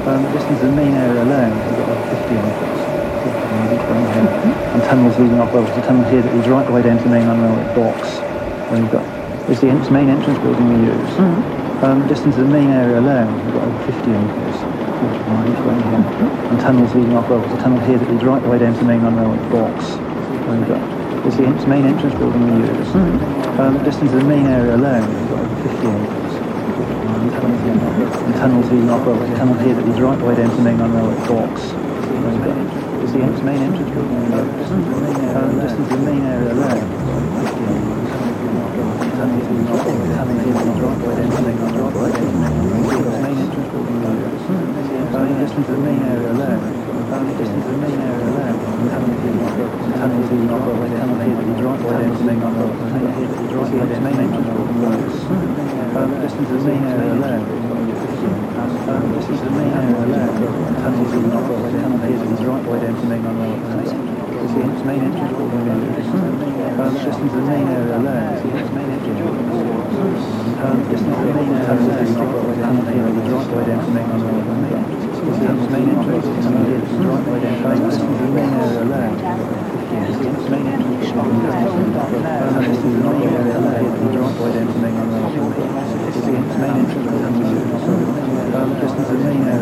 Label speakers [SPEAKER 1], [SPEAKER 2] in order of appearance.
[SPEAKER 1] Distance to the main area alone, we've got over 50 meters. And tunnels leading off, well, there's a tunnel here that leads right the way down to the main railway docks. And we've got, it's the main entrance building we use. Distance to the main area alone, we've got over 50 meters. And tunnels leading off, well, there's a tunnel here that leads right the way down to the main railway docks. And we've got, it's the main entrance building we use. Distance to the main area alone, we've got over 50 meters. And tunnels leading off, well, there's a tunnel here that leads right the way down to the main railway docks. It's the main entrance building we use. Distance to the main area alone. Tunnels leading off, well, the tunnel here that leads right the way down to the main railway docks. Main entrance building we use. Distance to the main area alone. Distance to the main area alone. Tunnels leading off, well, the tunnel here that leads right the way down to the main railway docks. Main entrance building we use. Distance to the main area alone. Distance to the main area alone. Tunnels leading off, well, the tunnel here that leads right the way down to the main railway docks. Main entrance building we use. Distance to the main area alone. Main entrance building we use. Distance to the main area alone. Tunnel here that leads right the way down to the main railway docks. Main entrance building we use. Right the way down to the main area alone. Main entrance building we use. Distance to the main area alone. Right the way down to the main railway docks. Main entrance building we use. Distance to the main area